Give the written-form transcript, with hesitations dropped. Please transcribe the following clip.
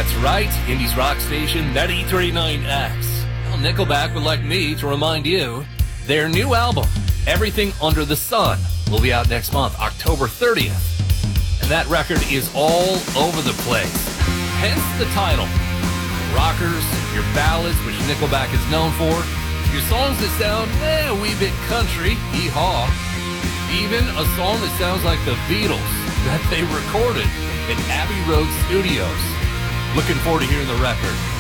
That's right, Indie's rock station, 93.9X. Well, Nickelback would like me to remind you, their new album, Everything Under the Sun, will be out next month, October 30th. And that record is all over the place. Hence the title. Rockers, your ballads, which Nickelback is known for, your songs that sound a wee bit country, hee-haw, even a song that sounds like the Beatles that they recorded at Abbey Road Studios. Looking forward to hearing the record.